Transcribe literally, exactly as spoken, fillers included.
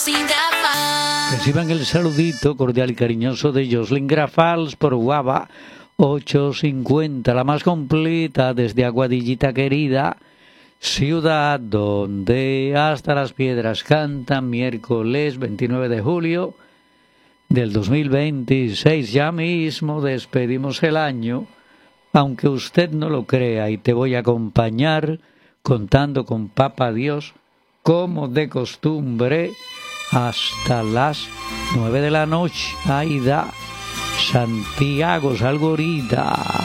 Reciban el saludito cordial y cariñoso de Jocelyn Grafals por Guava ochocientos cincuenta, la más completa desde Aguadillita querida, ciudad donde hasta las piedras cantan, miércoles veintinueve de julio del dos mil veintiséis. Ya mismo despedimos el año, aunque usted no lo crea, y te voy a acompañar contando con Papá Dios, como de costumbre, hasta las nueve de la noche. Aida, Santiago, salgo ahorita.